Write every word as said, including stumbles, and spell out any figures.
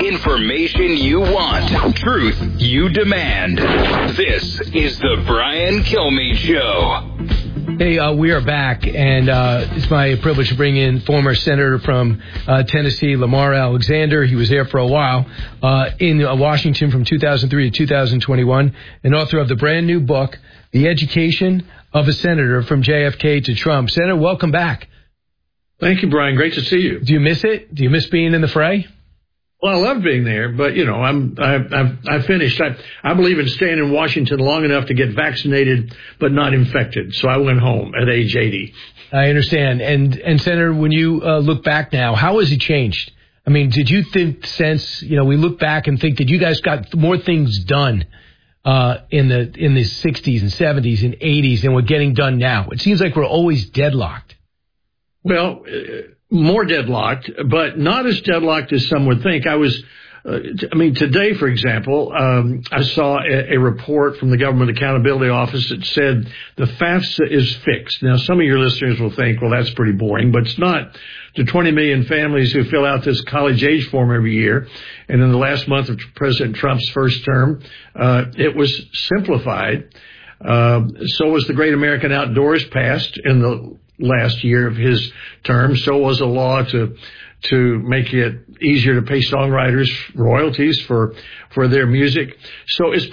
Information you want. Truth you demand. This is the Brian Kilmeade Show. Hey, uh, we are back, and uh, it's my privilege to bring in former Senator from uh, Tennessee, Lamar Alexander. He was there for a while uh, in uh, Washington from two thousand three to two thousand twenty-one, and author of the brand new book, The Education of a Senator from J F K to Trump. Senator, welcome back. Thank you, Brian. Great to see you. Do you miss it? Do you miss being in the fray? Well, I love being there, but, you know, I'm, I've, I've, I've finished. I, I believe in staying in Washington long enough to get vaccinated but not infected. So I went home at age eighty. I understand. And, and Senator, when you uh, look back now, how has it changed? I mean, did you think, sense, you know, we look back and think that you guys got more things done uh, in the in the sixties and seventies and eighties than we're getting done now? It seems like we're always deadlocked. Well, uh, more deadlocked, but not as deadlocked as some would think. I was, uh, t- I mean, today, for example, um, I saw a, a report from the Government Accountability Office that said the FAFSA is fixed. Now, some of your listeners will think, well, that's pretty boring, but it's not. To twenty million families who fill out this college age form every year, and in the last month of President Trump's first term, uh, it was simplified. Uh, so was the Great American Outdoors passed in the last year of his term. So was a law to to make it easier to pay songwriters royalties for for their music. So it's